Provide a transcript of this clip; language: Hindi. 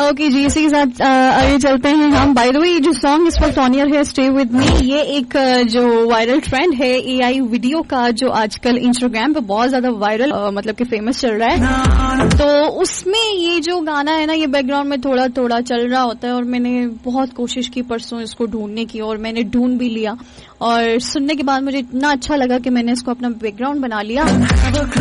ओके जी, इसी के साथ आगे चलते हैं हम। बाय द वे, जो सॉन्ग इस वक्त ऑन ईयर है स्टे विद मी, ये एक जो वायरल ट्रेंड है एआई वीडियो का, जो आजकल इंस्टाग्राम पे बहुत ज्यादा वायरल मतलब कि फेमस चल रहा है। तो उसमें ये जो गाना है ना, ये बैकग्राउंड में थोड़ा थोड़ा चल रहा होता है, और मैंने बहुत कोशिश की परसों इसको ढूंढने की, और मैंने ढूंढ भी लिया, और सुनने के बाद मुझे इतना अच्छा लगा कि मैंने इसको अपना बैकग्राउंड बना लिया।